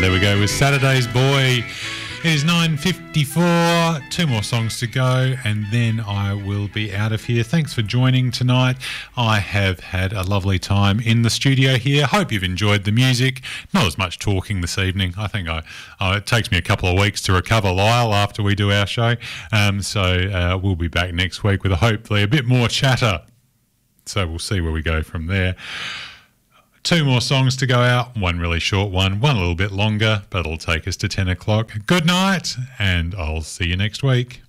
There we go with Saturday's Boy. It is 9:54, 2 more songs to go, and then I will be out of here. Thanks for joining tonight. I have had a lovely time in the studio here. Hope you've enjoyed the music. Not as much talking this evening. I think it takes me a couple of weeks to recover, Lyle, after we do our show. So we'll be back next week with hopefully a bit more chatter. So we'll see where we go from there. 2 more songs to go out, one really short one a little bit longer, but it'll take us to 10 o'clock. Good night, and I'll see you next week.